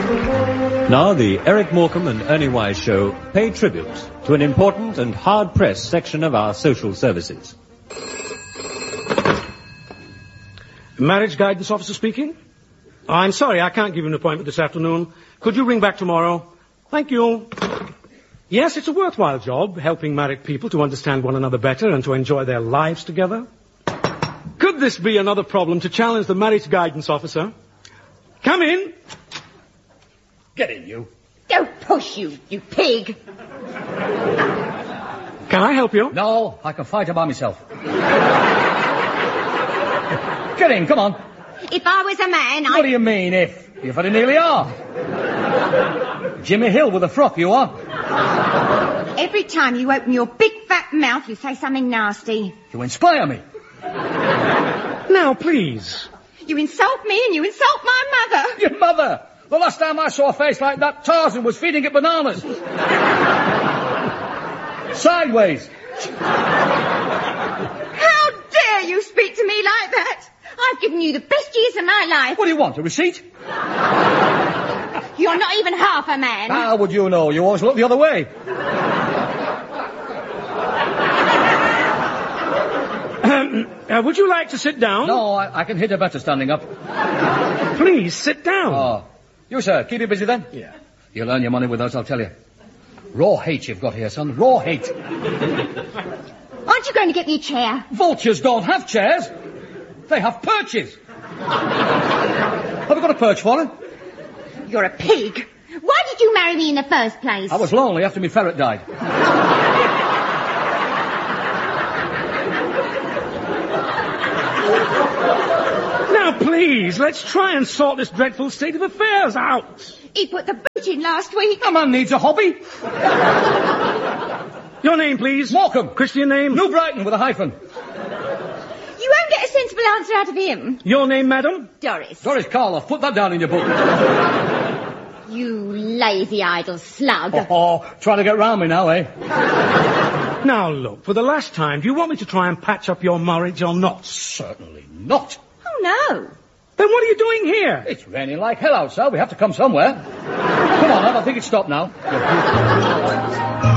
Now the Eric Morecambe and Ernie Wise Show pay tribute to an important and hard-pressed section of our social services. Marriage guidance officer speaking? I'm sorry, I can't give you an appointment this afternoon. Could you ring back tomorrow? Thank you. Yes, it's a worthwhile job, helping married people to understand one another better and to enjoy their lives together. Could this be another problem to challenge the marriage guidance officer? Come in. Get in, you. Don't push, you pig. Can I help you? No, I can fight it by myself. Get in, come on. If I was a man, What do you mean, if? You very nearly are. Jimmy Hill with a frock, you are. Every time you open your big fat mouth, you say something nasty. You inspire me. Now, please. You insult me and you insult my mother. Your mother. The last time I saw a face like that, Tarzan was feeding it bananas. Sideways. How dare you speak to me like that? I've given you the best years of my life. What do you want, a receipt? You're not even half a man. How would you know? You always look the other way. Would you like to sit down? No, I can hit her better standing up. Please, sit down. Oh. You, sir, keep you busy then? Yeah. You'll earn your money with us, I'll tell you. Raw hate you've got here, son. Raw hate. Aren't you going to get me a chair? Vultures don't have chairs. They have perches. Have you got a perch for her? You're a pig. Why did you marry me in the first place? I was lonely after my ferret died. Now, please, let's try and sort this dreadful state of affairs out. He put the boot in last week. A man needs a hobby. Your name, please? Morecambe. Christian name? New Brighton with a hyphen. You won't get a sensible answer out of him. Your name, madam? Doris. Doris Karloff, put that down in your book. You lazy idle slug. Oh, trying to get round me now, eh? Now, look, for the last time, do you want me to try and patch up your marriage or not? Certainly not. Oh, no. Then what are you doing here? It's raining like hell outside. We have to come somewhere. Come on, love, I think it's stopped now.